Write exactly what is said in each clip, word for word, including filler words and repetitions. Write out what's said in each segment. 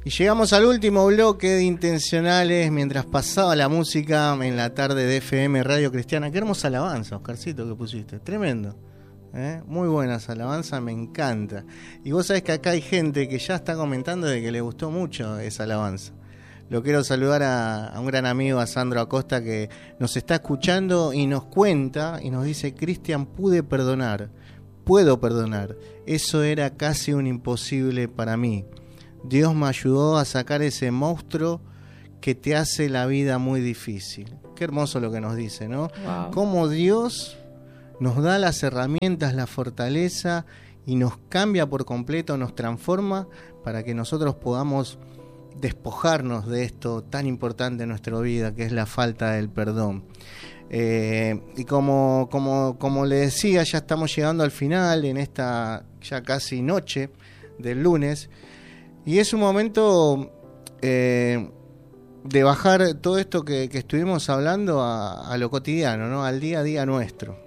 Y llegamos al último bloque de Intencionales mientras pasaba la música en la tarde de F M Radio Cristiana. Qué hermosa alabanza, Oscarcito, que pusiste. Tremendo. ¿Eh? Muy buenas alabanzas, me encanta. Y vos sabés que acá hay gente que ya está comentando de que le gustó mucho esa alabanza. Lo quiero saludar a, a un gran amigo, a Sandro Acosta, que nos está escuchando y nos cuenta y nos dice: Cristian, pude perdonar, puedo perdonar. Eso era casi un imposible para mí. Dios me ayudó a sacar ese monstruo que te hace la vida muy difícil. Qué hermoso lo que nos dice, ¿no? Wow. Cómo Dios nos da las herramientas, la fortaleza y nos cambia por completo, nos transforma para que nosotros podamos despojarnos de esto tan importante en nuestra vida, que es la falta del perdón. Eh, y como, como, como le decía, ya estamos llegando al final en esta ya casi noche del lunes, y es un momento eh, de bajar todo esto que, que estuvimos hablando a, a lo cotidiano, ¿no? Al día a día nuestro.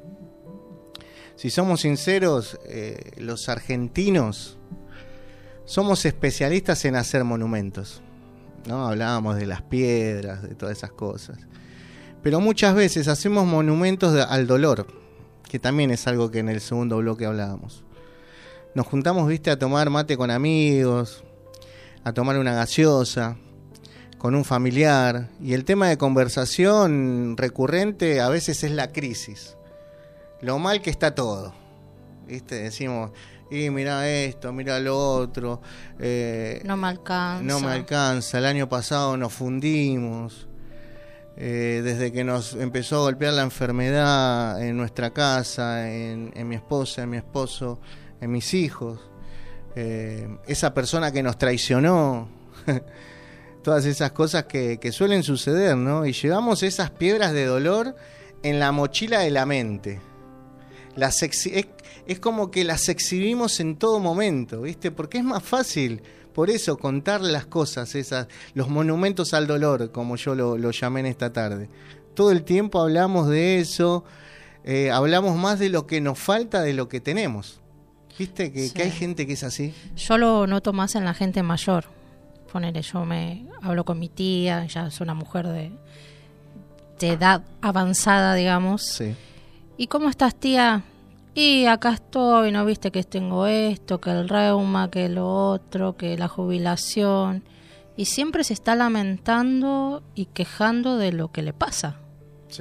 Si somos sinceros, eh, los argentinos somos especialistas en hacer monumentos, ¿no? Hablábamos de las piedras, de todas esas cosas. Pero muchas veces hacemos monumentos de, al dolor, que también es algo que en el segundo bloque hablábamos. Nos juntamos, viste, a tomar mate con amigos, a tomar una gaseosa, con un familiar, y el tema de conversación recurrente a veces es la crisis. Lo mal que está todo, ¿viste? Decimos, y mirá esto, mirá lo otro. Eh, no me alcanza. No me alcanza. El año pasado nos fundimos. Eh, desde que nos empezó a golpear la enfermedad en nuestra casa, en, en mi esposa, en mi esposo, en mis hijos. Eh, esa persona que nos traicionó. Todas esas cosas que, que suelen suceder, ¿no? Y llevamos esas piedras de dolor en la mochila de la mente. Las exhi- es, es como que las exhibimos en todo momento, ¿viste? Porque es más fácil, por eso, contar las cosas, esas, los monumentos al dolor, como yo lo, lo llamé en esta tarde. Todo el tiempo hablamos de eso, eh, hablamos más de lo que nos falta de lo que tenemos. ¿Viste? Que, sí. que hay gente que es así. Yo lo noto más en la gente mayor. Ponele, yo me hablo con mi tía, ya es una mujer de, de edad avanzada, digamos. Sí. ¿Y cómo estás, tía? Y acá estoy, ¿no viste que tengo esto, que el reuma, que lo otro, que la jubilación? Y siempre se está lamentando y quejando de lo que le pasa. Sí.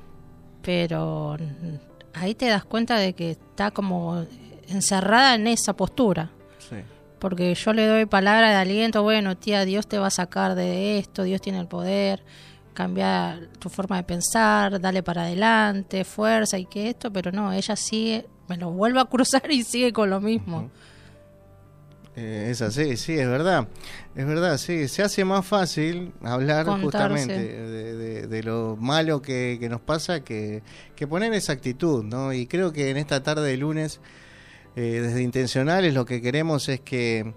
Pero ahí te das cuenta de que está como encerrada en esa postura. Sí. Porque yo le doy palabra de aliento, bueno, tía, Dios te va a sacar de esto, Dios tiene el poder, cambiar tu forma de pensar, dale para adelante, fuerza y que esto, pero no, ella sigue, me lo vuelve a cruzar y sigue con lo mismo. Uh-huh. Eh, es así, sí, es verdad, es verdad, sí, se hace más fácil hablar Contarse. justamente de, de, de lo malo que, que nos pasa que, que poner esa actitud, ¿no? Y creo que en esta tarde de lunes, eh, desde Intencionales, lo que queremos es que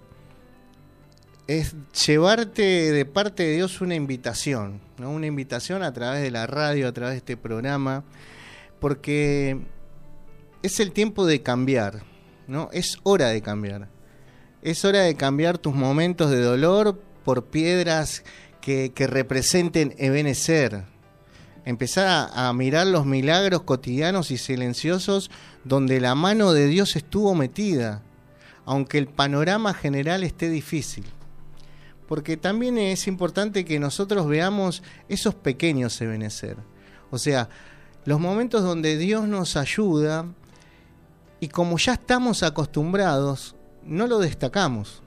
es llevarte de parte de Dios una invitación, ¿no? Una invitación a través de la radio, a través de este programa, porque es el tiempo de cambiar, ¿no? Es hora de cambiar. Es hora de cambiar tus momentos de dolor por piedras que, que representen Ebenecer. Empezar a, a mirar los milagros cotidianos y silenciosos donde la mano de Dios estuvo metida, aunque el panorama general esté difícil. Porque también es importante que nosotros veamos esos pequeños Ebenecer. O sea, los momentos donde Dios nos ayuda y como ya estamos acostumbrados, no lo destacamos.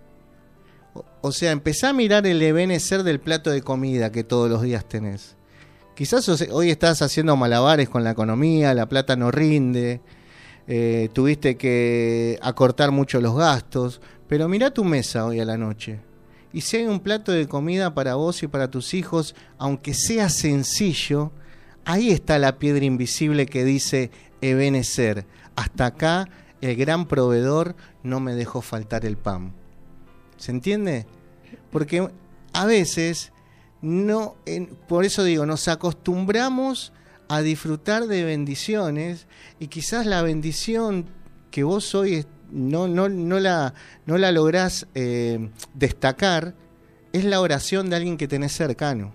O, o sea, empezá a mirar el Ebenecer del plato de comida que todos los días tenés. Quizás hoy estás haciendo malabares con la economía, la plata no rinde, eh, tuviste que acortar mucho los gastos, pero mirá tu mesa hoy a la noche. Y si hay un plato de comida para vos y para tus hijos, aunque sea sencillo, ahí está la piedra invisible que dice Ebenecer. Hasta acá el gran proveedor no me dejó faltar el pan. ¿Se entiende? Porque a veces, no, en, por eso digo, nos acostumbramos a disfrutar de bendiciones y quizás la bendición que vos hoy no, no, no, la, no la lográs eh, destacar, es la oración de alguien que tenés cercano.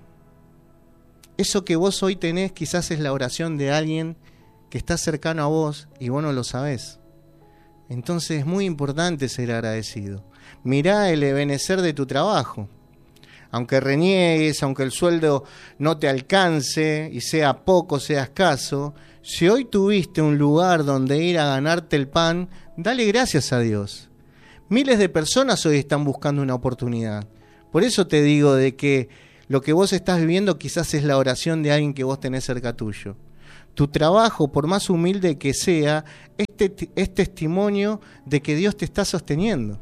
Eso que vos hoy tenés quizás es la oración de alguien que está cercano a vos y vos no lo sabés. Entonces es muy importante ser agradecido. Mirá el ebenecer de tu trabajo. Aunque reniegues, aunque el sueldo no te alcance y sea poco, sea escaso, si hoy tuviste un lugar donde ir a ganarte el pan, dale gracias a Dios. Miles de personas hoy están buscando una oportunidad. Por eso te digo de que lo que vos estás viviendo quizás es la oración de alguien que vos tenés cerca tuyo. Tu trabajo, por más humilde que sea, es, te- es testimonio de que Dios te está sosteniendo.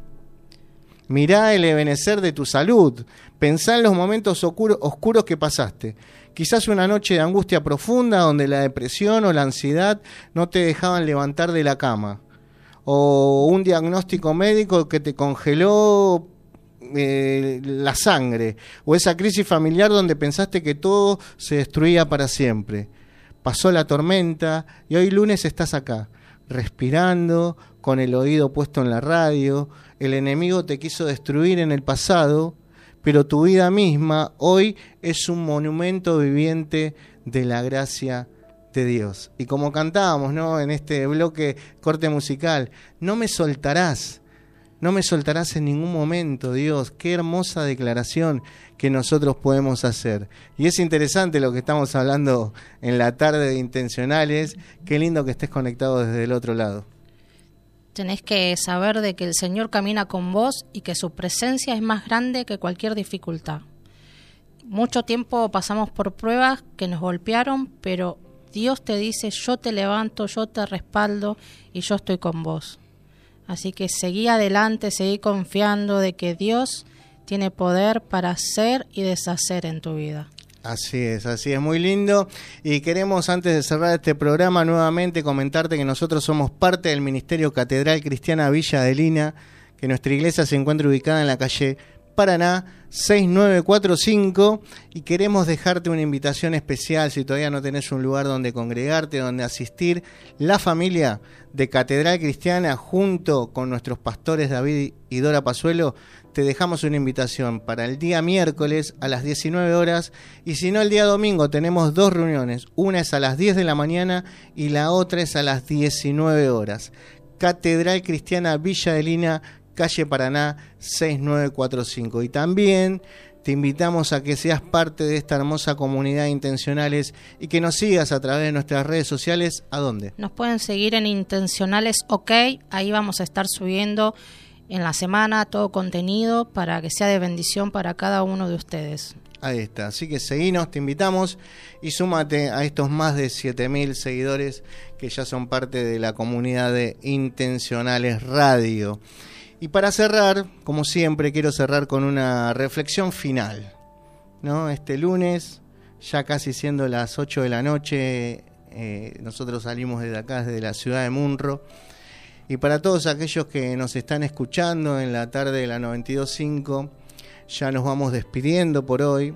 Mirá el ebenecer de tu salud. Pensá en los momentos oscuros, oscuros que pasaste. Quizás una noche de angustia profunda donde la depresión o la ansiedad no te dejaban levantar de la cama. O un diagnóstico médico que te congeló eh, la sangre. O esa crisis familiar donde pensaste que todo se destruía para siempre. Pasó la tormenta y hoy lunes estás acá, respirando, con el oído puesto en la radio. El enemigo te quiso destruir en el pasado, pero tu vida misma hoy es un monumento viviente de la gracia de Dios. Y como cantábamos, ¿no?, en este bloque corte musical, no me soltarás, no me soltarás en ningún momento, Dios. Qué hermosa declaración que nosotros podemos hacer. Y es interesante lo que estamos hablando en la tarde de Intencionales. Qué lindo que estés conectado desde el otro lado. Tenés que saber de que el Señor camina con vos y que su presencia es más grande que cualquier dificultad. Mucho tiempo pasamos por pruebas que nos golpearon, pero Dios te dice: yo te levanto, yo te respaldo y yo estoy con vos. Así que seguí adelante, seguí confiando de que Dios tiene poder para hacer y deshacer en tu vida. Así es, así es, muy lindo. Y queremos, antes de cerrar este programa, nuevamente comentarte que nosotros somos parte del Ministerio Catedral Cristiana Villa Adelina, que nuestra iglesia se encuentra ubicada en la calle Paraná seis nueve cuatro cinco, y queremos dejarte una invitación especial si todavía no tenés un lugar donde congregarte, donde asistir. La familia de Catedral Cristiana, junto con nuestros pastores David y Dora Pazuelo, te dejamos una invitación para el día miércoles a las diecinueve horas, y si no el día domingo tenemos dos reuniones, una es a las diez de la mañana y la otra es a las diecinueve horas. Catedral Cristiana Villa Adelina, calle Paraná seis nueve cuatro cinco. Y también te invitamos a que seas parte de esta hermosa comunidad de Intencionales y que nos sigas a través de nuestras redes sociales. ¿A dónde? Nos pueden seguir en Intencionales OK, ahí vamos a estar subiendo en la semana todo contenido para que sea de bendición para cada uno de ustedes. Ahí está, así que seguinos, te invitamos y súmate a estos más de siete mil seguidores que ya son parte de la comunidad de Intencionales Radio. Y para cerrar, como siempre, quiero cerrar con una reflexión final, ¿no? Este lunes, ya casi siendo las ocho de la noche, eh, nosotros salimos desde acá, desde la ciudad de Munro. Y para todos aquellos que nos están escuchando en la tarde de la noventa y dos punto cinco, ya nos vamos despidiendo por hoy.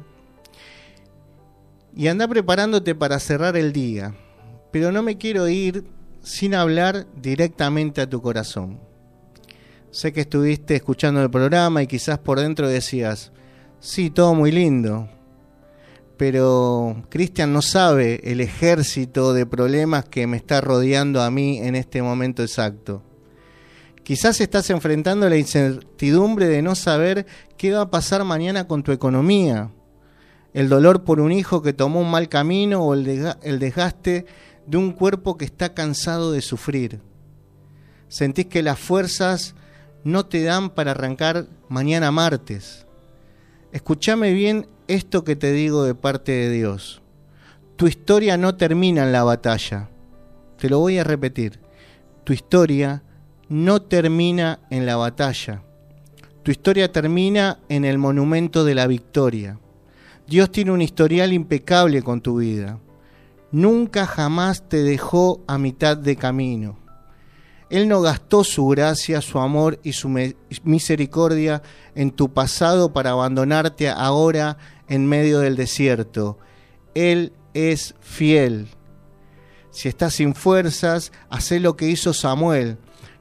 Y anda preparándote para cerrar el día. Pero no me quiero ir sin hablar directamente a tu corazón. Sé que estuviste escuchando el programa y quizás por dentro decías: sí, todo muy lindo, pero Cristian no sabe el ejército de problemas que me está rodeando a mí en este momento exacto. Quizás estás enfrentando la incertidumbre de no saber qué va a pasar mañana con tu economía, el dolor por un hijo que tomó un mal camino o el desgaste de un cuerpo que está cansado de sufrir. Sentís que las fuerzas no te dan para arrancar mañana martes. Escúchame bien esto que te digo de parte de Dios. Tu historia no termina en la batalla. Te lo voy a repetir. Tu historia no termina en la batalla. Tu historia termina en el monumento de la victoria. Dios tiene un historial impecable con tu vida. Nunca jamás te dejó a mitad de camino. Él no gastó su gracia, su amor y su misericordia en tu pasado para abandonarte ahora en medio del desierto. Él es fiel. Si estás sin fuerzas, hacé lo que hizo Samuel.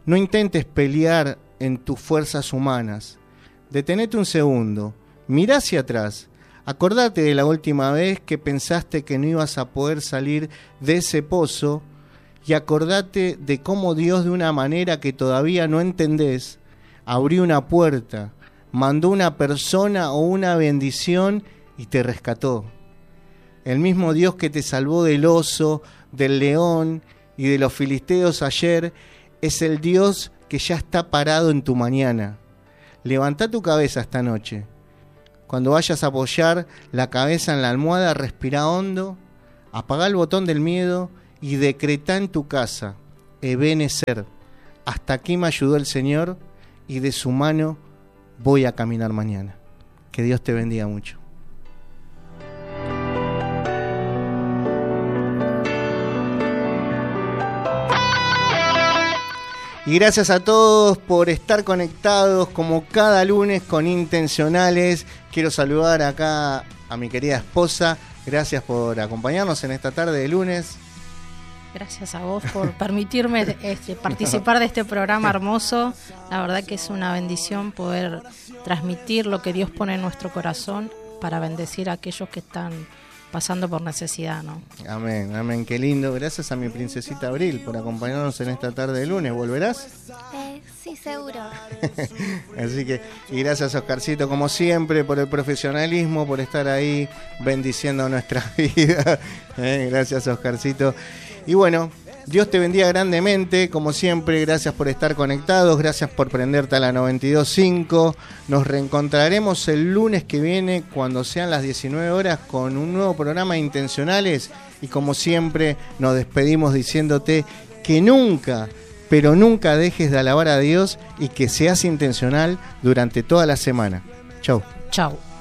No intentes pelear en tus fuerzas humanas. Detenete un segundo, mirá hacia atrás. Acordate de la última vez que pensaste que no ibas a poder salir de ese pozo y acordate de cómo Dios, de una manera que todavía no entendés, abrió una puerta, mandó una persona o una bendición y te rescató. El mismo Dios que te salvó del oso, del león y de los filisteos ayer, es el Dios que ya está parado en tu mañana. Levantá tu cabeza esta noche. Cuando vayas a apoyar la cabeza en la almohada, respirá hondo, apagá el botón del miedo y decretá en tu casa: Ebenezer, hasta aquí me ayudó el Señor y de su mano voy a caminar mañana. Que Dios te bendiga mucho. Y gracias a todos por estar conectados como cada lunes con Intencionales. Quiero saludar acá a mi querida esposa. Gracias por acompañarnos en esta tarde de lunes. Gracias a vos por permitirme este, participar de este programa hermoso. La verdad que es una bendición poder transmitir lo que Dios pone en nuestro corazón para bendecir a aquellos que están pasando por necesidad, ¿no? Amén, amén, qué lindo. Gracias a mi princesita Abril por acompañarnos en esta tarde de lunes. ¿Volverás? Eh, sí, seguro. Así que, y gracias, Oscarcito, como siempre, por el profesionalismo, por estar ahí bendiciendo nuestra vida. Eh, gracias, Oscarcito. Y bueno, Dios te bendiga grandemente, como siempre. Gracias por estar conectados, gracias por prenderte a la noventa y dos punto cinco. Nos reencontraremos el lunes que viene cuando sean las diecinueve horas con un nuevo programa de Intencionales. Y como siempre nos despedimos diciéndote que nunca, pero nunca dejes de alabar a Dios y que seas intencional durante toda la semana. Chau. Chau.